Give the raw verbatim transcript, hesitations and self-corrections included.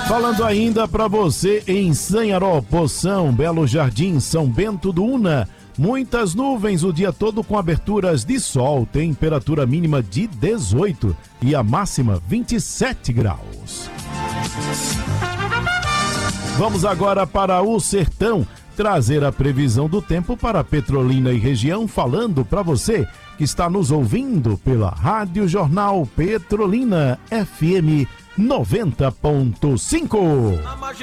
Falando ainda para você em Sanharó, Poção, Belo Jardim, São Bento do Una. Muitas nuvens o dia todo com aberturas de sol, temperatura mínima de dezoito e a máxima vinte e sete graus. Vamos agora para o Sertão, trazer a previsão do tempo para Petrolina e região, falando para você que está nos ouvindo pela Rádio Jornal Petrolina F M noventa ponto cinco.